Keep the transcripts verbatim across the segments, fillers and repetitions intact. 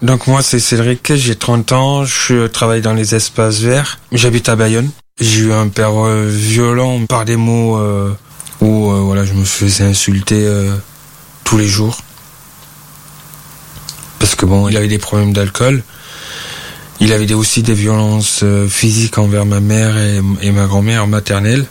Donc moi c'est Cédric, j'ai trente ans, je travaille dans les espaces verts, j'habite à Bayonne. J'ai eu un père euh, violent par des mots euh, où euh, voilà, je me faisais insulter euh, tous les jours. Parce que bon, il avait des problèmes d'alcool. Il avait aussi des violences euh, physiques envers ma mère et, et ma grand-mère maternelle.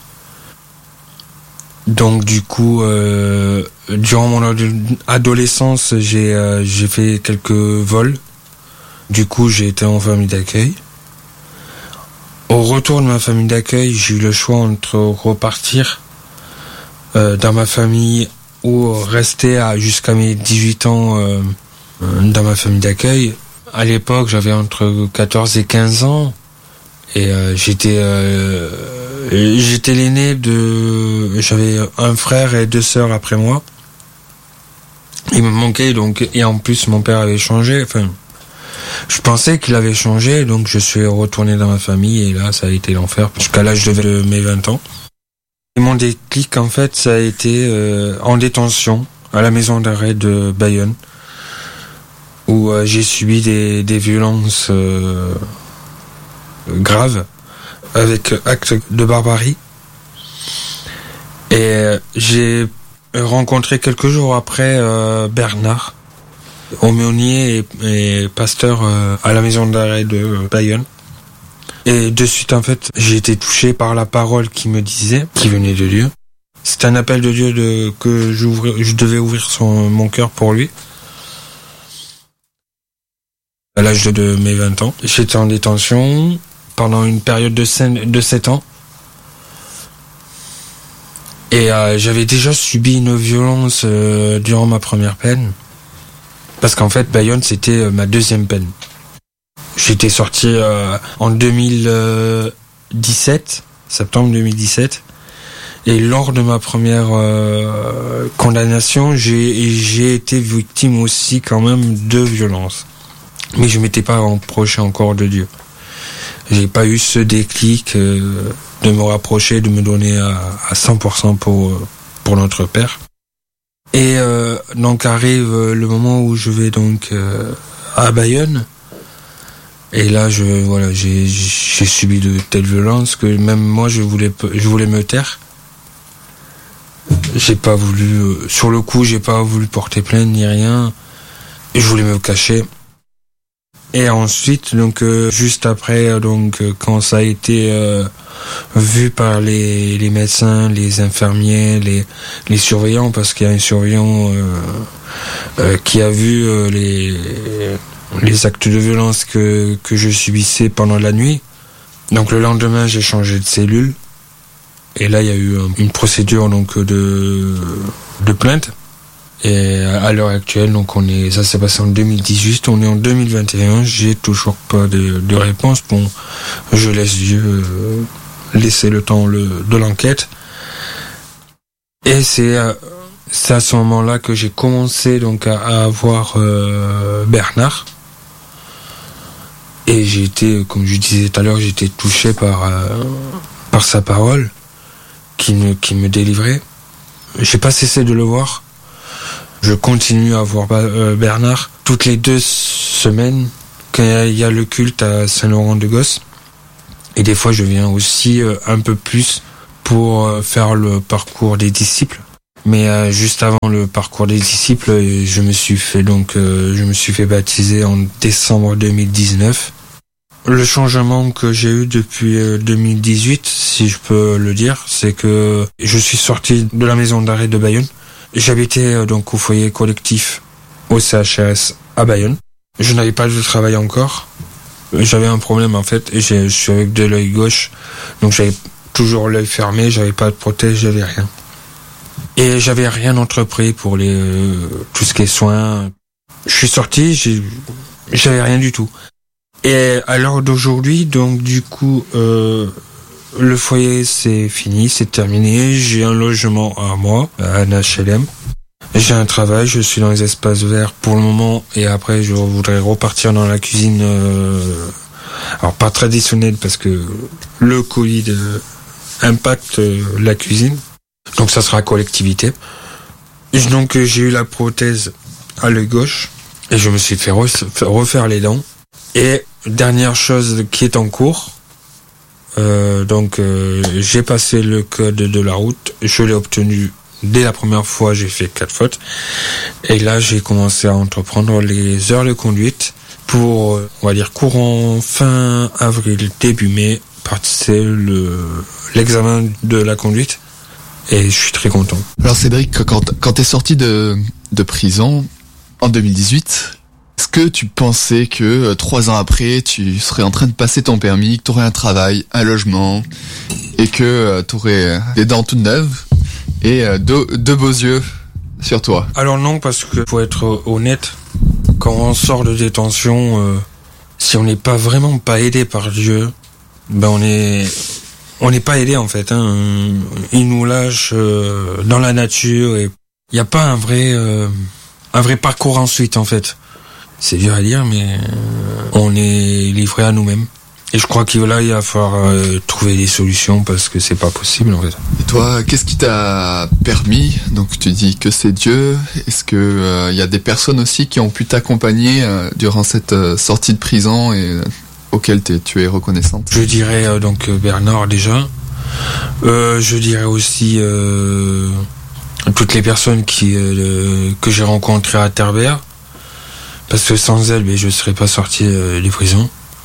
Donc du coup, euh, durant mon adolescence, j'ai euh, j'ai fait quelques vols. Du coup, j'ai été en famille d'accueil. Au retour de ma famille d'accueil, j'ai eu le choix entre repartir euh, dans ma famille ou rester à, jusqu'à mes dix-huit ans euh, dans ma famille d'accueil. À l'époque, j'avais entre quatorze et quinze ans et euh, j'étais euh, j'étais l'aîné de j'avais un frère et deux sœurs après moi. Il me manquait donc, et en plus mon père avait changé, enfin je pensais qu'il avait changé, donc je suis retourné dans ma famille et là ça a été l'enfer jusqu'à l'âge de mes vingt ans. Et mon déclic en fait ça a été euh, en détention à la maison d'arrêt de Bayonne où euh, j'ai subi des, des violences euh, graves avec actes de barbarie. Et euh, j'ai rencontré quelques jours après euh, Bernard, aumônier et, et pasteur euh, à la maison d'arrêt de Bayonne. Et de suite, en fait, j'ai été touché par la parole qui me disait, qui venait de Dieu. C'est un appel de Dieu de, que je devais ouvrir son, mon cœur pour lui. À l'âge de, de mes vingt ans, j'étais en détention pendant une période de, de sept ans. Et euh, j'avais déjà subi une violence euh, durant ma première peine. Parce qu'en fait, Bayonne, c'était euh, ma deuxième peine. J'étais sorti euh, en deux mille dix-sept, septembre deux mille dix-sept. Et lors de ma première euh, condamnation, j'ai, j'ai été victime aussi quand même de violence. Mais je m'étais pas rapproché encore de Dieu. J'ai pas eu ce déclic euh, de me rapprocher, de me donner à, à cent pour cent pour, pour notre Père. Et euh, donc arrive le moment où je vais donc euh, à Bayonne. Et là, je voilà, j'ai, j'ai subi de telles violences que même moi, je voulais, je voulais me taire. J'ai pas voulu, euh, sur le coup, j'ai pas voulu porter plainte ni rien. Je voulais me cacher. Et ensuite, donc euh, juste après, donc euh, quand ça a été euh, vu par les, les médecins, les infirmiers, les, les surveillants, parce qu'il y a un surveillant euh, euh, qui a vu euh, les, les actes de violence que, que je subissais pendant la nuit. Donc le lendemain, j'ai changé de cellule. Et là, il y a eu une procédure donc de, de plainte. Et à l'heure actuelle, donc on est, ça s'est passé en deux mille dix-huit, on est en deux mille vingt et un, j'ai toujours pas de, de réponse. Bon, je laisse Dieu euh, laisser le temps le, de l'enquête. Et c'est, euh, c'est à ce moment-là que j'ai commencé donc à, à avoir euh, Bernard. Et j'ai été, comme je disais tout à l'heure, j'ai été touché par euh, par sa parole qui me qui me délivrait. J'ai pas cessé de le voir. Je continue à voir Bernard toutes les deux semaines quand il y a le culte à Saint-Laurent-de-Gosse. Et des fois, je viens aussi un peu plus pour faire le parcours des disciples. Mais juste avant le parcours des disciples, je me suis fait donc, je me suis fait baptiser en décembre deux mille dix-neuf. Le changement que j'ai eu depuis deux mille dix-huit, si je peux le dire, c'est que je suis sorti de la maison d'arrêt de Bayonne. J'habitais donc au foyer collectif au C H R S à Bayonne. Je n'avais pas de travail encore. J'avais un problème en fait, et je suis avec de l'œil gauche, donc j'avais toujours l'œil fermé, j'avais pas de prothèse, j'avais rien. Et j'avais rien entrepris pour les euh, tout ce qui est soins. Je suis sorti, j'ai, j'avais rien du tout. Et à l'heure d'aujourd'hui, donc du coup, euh, le foyer c'est fini, c'est terminé. J'ai un logement à moi, à un H L M. J'ai un travail, je suis dans les espaces verts pour le moment, et après je voudrais repartir dans la cuisine, euh, alors pas traditionnelle parce que le Covid euh, impacte euh, la cuisine, donc ça sera collectivité. Et donc j'ai eu la prothèse à l'œil gauche, Et je me suis fait refaire les dents. Et dernière chose qui est en cours, euh, donc euh, j'ai passé le code de la route, je l'ai obtenu dès la première fois, j'ai fait quatre fautes. Et là, j'ai commencé à entreprendre les heures de conduite pour, on va dire, courant fin avril, début mai, passer le, l'examen de la conduite. Et je suis très content. Alors Cédric, quand, quand t'es sorti de, de prison en deux mille dix-huit, est-ce que tu pensais que euh, trois ans après, tu serais en train de passer ton permis, que t'aurais un travail, un logement, et que euh, t'aurais des dents toutes neuves et euh, deux, deux beaux yeux sur toi? Alors non, parce que pour être honnête, quand on sort de détention, euh, si on n'est pas vraiment pas aidé par Dieu, ben on est on n'est pas aidé en fait. Hein. Il nous lâche euh, dans la nature et il n'y a pas un vrai euh, un vrai parcours ensuite en fait. C'est dur à dire, mais euh, on est livré à nous-mêmes. Et je crois que là, il va falloir euh, trouver des solutions parce que c'est pas possible en fait. Et toi, qu'est-ce qui t'a permis? Donc tu dis que c'est Dieu. Est-ce que il euh, y a des personnes aussi qui ont pu t'accompagner euh, durant cette euh, sortie de prison et euh, auxquelles tu es reconnaissante? Je dirais euh, donc Bernard déjà. Euh, je dirais aussi euh, toutes les personnes qui euh, que j'ai rencontrées à Terre-Bert. Parce que sans elle, je ne serais pas sorti euh, des prisons.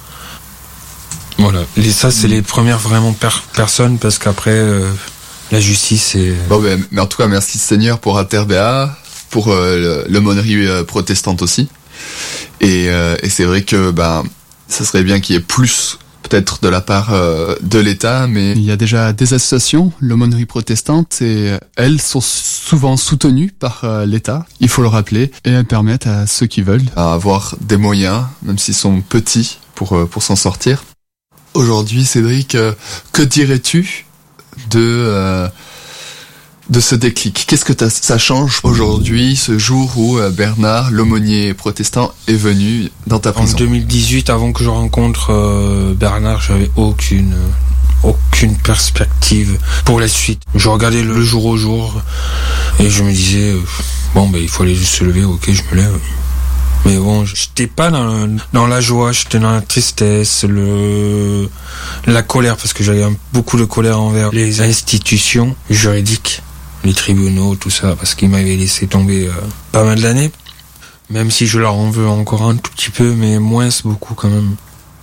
Voilà. Et ça, c'est les premières vraiment per- personnes, parce qu'après, euh, la justice, c'est... Bon, ben, mais en tout cas, merci Seigneur pour Aterbea, pour euh, l'aumônerie euh, protestante aussi. Et, euh, et c'est vrai que ben, ça serait bien qu'il y ait plus, peut-être de la part euh, de l'État, mais... Il y a déjà des associations, l'aumônerie protestante, et elles sont souvent soutenues par euh, l'État, il faut le rappeler, et elles permettent à ceux qui veulent à avoir des moyens, même s'ils sont petits, pour, euh, pour s'en sortir. Aujourd'hui, Cédric, euh, que dirais-tu de, euh, de ce déclic? Qu'est-ce que ça change aujourd'hui, ce jour où euh, Bernard, l'aumônier protestant, est venu dans ta prison? En deux mille dix-huit, avant que je rencontre euh, Bernard, j'avais aucune, euh, aucune perspective pour la suite. Je regardais le jour au jour et je me disais, euh, bon, ben, il faut aller se lever, ok, je me lève. Mais bon, j'étais pas dans, dans la joie, j'étais dans la tristesse, le, la colère, parce que j'avais beaucoup de colère envers les institutions juridiques, les tribunaux, tout ça, parce qu'ils m'avaient laissé tomber euh, pas mal d'années. Même si je leur en veux encore un tout petit peu, mais moins beaucoup quand même.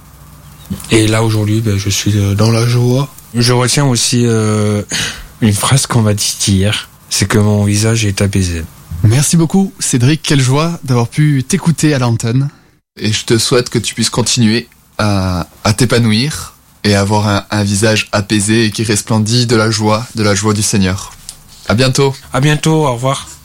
Et là, aujourd'hui, ben, je suis dans la joie. Je retiens aussi euh, une phrase qu'on m'a dite hier, c'est que mon visage est apaisé. Merci beaucoup, Cédric. Quelle joie d'avoir pu t'écouter à l'antenne. Et je te souhaite que tu puisses continuer à, à t'épanouir et avoir un, un visage apaisé et qui resplendit de la joie, de la joie du Seigneur. À bientôt. À bientôt, au revoir.